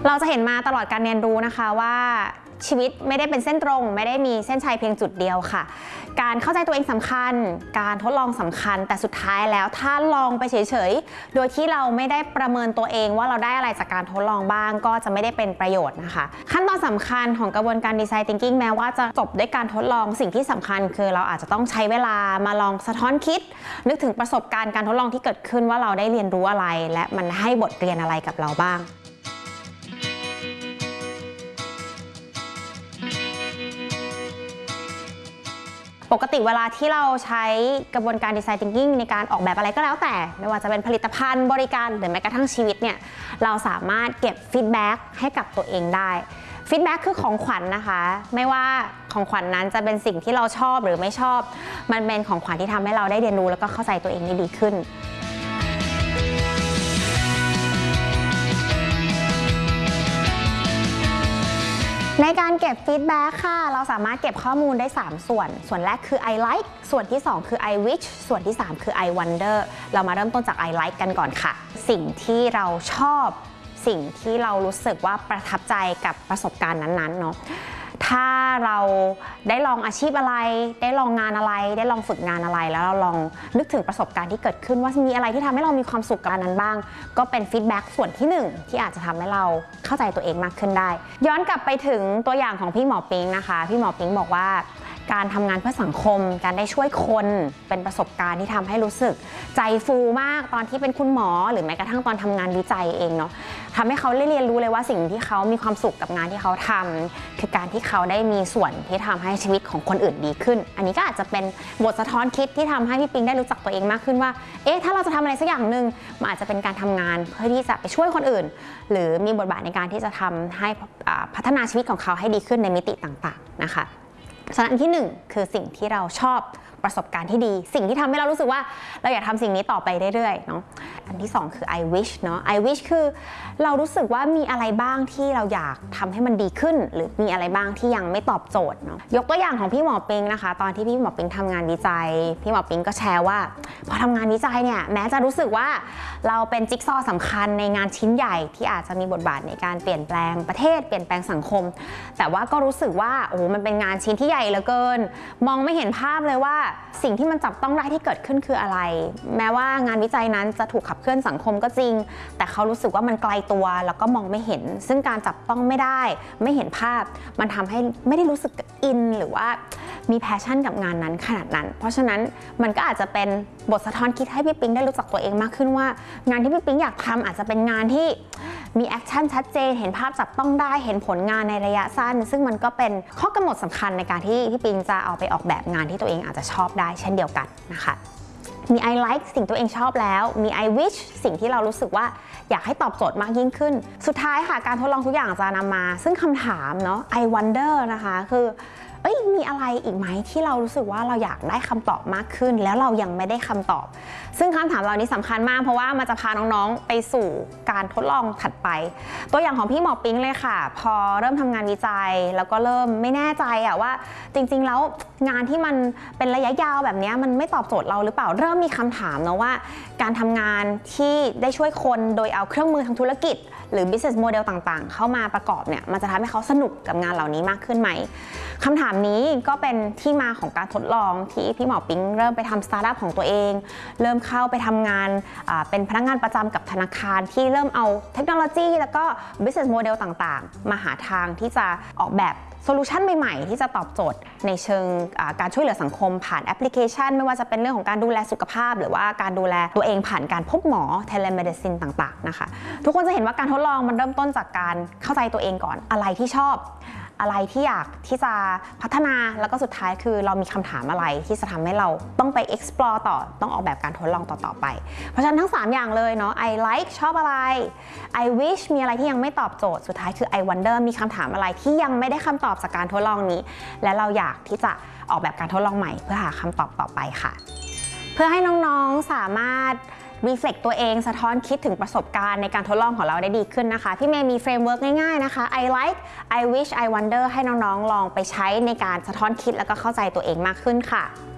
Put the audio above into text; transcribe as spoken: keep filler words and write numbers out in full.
เราจะเห็นมาตลอดการเรียนรู้นะคะว่าชีวิตไม่ได้เป็นเส้นตรงไม่ได้มีเส้นชัยเพียงจุดเดียวค่ะการเข้าใจตัวเองสำคัญการทดลองสำคัญแต่สุดท้ายแล้วถ้าลองไปเฉยๆโดยที่เราไม่ได้ประเมินตัวเองว่าเราได้อะไรจากการทดลองบ้างก็จะไม่ได้เป็นประโยชน์นะคะขั้นตอนสำคัญของกระบวนการ Design Thinking แม้ว่าจะจบด้วยการทดลองสิ่งที่สำคัญคือเราอาจจะต้องใช้เวลามาลองสะท้อนคิดนึกถึงประสบการณ์การทดลองที่เกิดขึ้นว่าเราได้เรียนรู้อะไรและมันให้บทเรียนอะไรกับเราบ้างปกติเวลาที่เราใช้กระบวนการ Design Thinking ในการออกแบบอะไรก็แล้วแต่ไม่ว่าจะเป็นผลิตภัณฑ์บริการหรือแม้กระทั่งชีวิตเนี่ยเราสามารถเก็บฟีดแบ็กให้กับตัวเองได้ฟีดแบ็กคือของขวัญ น, นะคะไม่ว่าของขวัญ น, นั้นจะเป็นสิ่งที่เราชอบหรือไม่ชอบมันเป็นของขวัญที่ทำให้เราได้เรียนรู้แล้วก็เข้าใจตัวเองได้ดีขึ้นในการเก็บฟีดแบ็กค่ะเราสามารถเก็บข้อมูลได้สามส่วนส่วนแรกคือ I like ส่วนที่สองคือ I wish ส่วนที่สามคือ I wonder เรามาเริ่มต้นจาก I like กันก่อนค่ะสิ่งที่เราชอบสิ่งที่เรารู้สึกว่าประทับใจกับประสบการณ์นั้นๆเนาะถ้าเราได้ลองอาชีพอะไรได้ลองงานอะไรได้ลองฝึกงานอะไรแล้วเราลองนึกถึงประสบการณ์ที่เกิดขึ้นว่ามีอะไรที่ทำให้เรามีความสุขกับนั้นบ้างก็เป็นฟีดแบ็กส่วนที่หนึ่งที่อาจจะทำให้เราเข้าใจตัวเองมากขึ้นได้ย้อนกลับไปถึงตัวอย่างของพี่หมอปิงนะคะพี่หมอปิงบอกว่าการทำงานเพื่อสังคมการได้ช่วยคนเป็นประสบการณ์ที่ทำให้รู้สึกใจฟูมากตอนที่เป็นคุณหมอหรือแม้กระทั่งตอนทำงานวิจัยเองเนาะทำให้เขาได้เรียนรู้เลยว่าสิ่งที่เขามีความสุขกับงานที่เขาทำคือการที่เขาได้มีส่วนที่ทำให้ชีวิตของคนอื่นดีขึ้นอันนี้ก็อาจจะเป็นบทสะท้อนคิดที่ทำให้พี่ปิงได้รู้จักตัวเองมากขึ้นว่าเอ๊ะถ้าเราจะทำอะไรสักอย่างหนึ่งมันอาจจะเป็นการทำงานเพื่อที่จะไปช่วยคนอื่นหรือมีบทบาทในการที่จะทำให้พัฒนาชีวิตของเขาให้ดีขึ้นในมิติต่างๆนะคะส่วนอันที่หนึ่งคือสิ่งที่เราชอบประสบการณ์ที่ดีสิ่งที่ทำให้เรารู้สึกว่าเราอยากทำสิ่งนี้ต่อไปเรื่อยๆเนาะอันที่สองคือ I wish เนาะ I wish คือเรารู้สึกว่ามีอะไรบ้างที่เราอยากทำให้มันดีขึ้นหรือมีอะไรบ้างที่ยังไม่ตอบโจทย์เนาะยกตัวอย่างของพี่หมอปิงนะคะตอนที่พี่หมอปิงทำงานวิจัยพี่หมอปิงก็แชร์ว่าพอทำงานวิจัยเนี่ยแม้จะรู้สึกว่าเราเป็นจิ๊กซอว์สำคัญในงานชิ้นใหญ่ที่อาจจะมีบทบาทในการเปลี่ยนแปลงประเทศเปลี่ยนแปลงสังคมแต่ว่าก็รู้สึกว่าโอ้มันเป็นงานชิ้นที่ใหญ่เหลือเกินมองไม่เห็นภาพเลยว่าสิ่งที่มันจับต้องได้ที่เกิดขึ้นคืออะไรแม้ว่างานวิจัยนั้นจะถูกขับเคลื่อนสังคมก็จริงแต่เขารู้สึกว่ามันไกลตัวแล้วก็มองไม่เห็นซึ่งการจับต้องไม่ได้ไม่เห็นภาพมันทำให้ไม่ได้รู้สึกอินหรือว่ามีแพชชั่นกับงานนั้นขนาดนั้นเพราะฉะนั้นมันก็อาจจะเป็นบทสะท้อนคิดให้พี่ปิ๊งได้รู้จักตัวเองมากขึ้นว่างานที่พี่ปิ๊งอยากทำอาจจะเป็นงานที่มีแอคชั่นชัดเจนเห็นภาพจับต้องได้เห็นผลงานในระยะสั้นซึ่งมันก็เป็นข้อกำหนดสำคัญในการที่พี่ปิ๊งจะเอาไปออกแบบงานที่ตัวเองอาจจะชอบได้เช่นเดียวกันนะคะมี I like สิ่งตัวเองชอบแล้วมี I wish สิ่งที่เรารู้สึกว่าอยากให้ตอบโจทย์มากยิ่งขึ้นสุดท้ายค่ะการทดลองทุกอย่างจะนำมาซึ่งคำถามเนาะ I wonder นะคะคือเอ้ยมีอะไรอีกไหมที่เรารู้สึกว่าเราอยากได้คำตอบมากขึ้นแล้วเรายังไม่ได้คำตอบซึ่งคำถามเหล่านี้สำคัญมากเพราะว่ามันจะพาน้องๆไปสู่การทดลองถัดไปตัวอย่างของพี่หมอปิ๊งเลยค่ะพอเริ่มทำงานวิจัยแล้วก็เริ่มไม่แน่ใจอะว่าจริงๆแล้วงานที่มันเป็นระยะยาวแบบนี้มันไม่ตอบโจทย์เราหรือเปล่าเริ่มมีคำถามนะว่าการทำงานที่ได้ช่วยคนโดยเอาเครื่องมือทางธุรกิจหรือ business model ต่างๆเข้ามาประกอบเนี่ยมันจะทำให้เขาสนุกกับงานเหล่านี้มากขึ้นไหมคำถามนี้ก็เป็นที่มาของการทดลองที่พี่หมอปิ๊งเริ่มไปทำสตาร์ทอัพของตัวเองเริ่มเข้าไปทำงานเป็นพนักงานประจำกับธนาคารที่เริ่มเอาเทคโนโลยีแล้วก็ business model ต่างๆมาหาทางที่จะออกแบบโซลูชันใหม่ๆที่จะตอบโจทย์ในเชิงการช่วยเหลือสังคมผ่านแอปพลิเคชันไม่ว่าจะเป็นเรื่องของการดูแลสุขภาพหรือว่าการดูแลตัวเองผ่านการพบหมอ telemedicine ต่างๆนะคะทุกคนจะเห็นว่าการทดลองมันเริ่มต้นจากการเข้าใจตัวเองก่อนอะไรที่ชอบอะไรที่อยากที่จะพัฒนาแล้วก็สุดท้ายคือเรามีคำถามอะไรที่จะทำให้เราต้องไป explore ต่อต้องออกแบบการทดลองต่อๆไปเพราะฉะนั้นทั้งสามอย่างเลยเนาะ I like ชอบอะไร I wish มีอะไรที่ยังไม่ตอบโจทย์สุดท้ายคือ I wonder มีคำถามอะไรที่ยังไม่ได้คำตอบจากการทดลองนี้และเราอยากที่จะออกแบบการทดลองใหม่เพื่อหาคำตอบต่อไปค่ะเพื่อให้น้องๆสามารถreflect ตัวเองสะท้อนคิดถึงประสบการณ์ในการทดลองของเราได้ดีขึ้นนะคะพี่เมย์มีเฟรมเวิร์กง่ายๆนะคะ I like I wish I wonder ให้น้องๆลองไปใช้ในการสะท้อนคิดแล้วก็เข้าใจตัวเองมากขึ้นค่ะ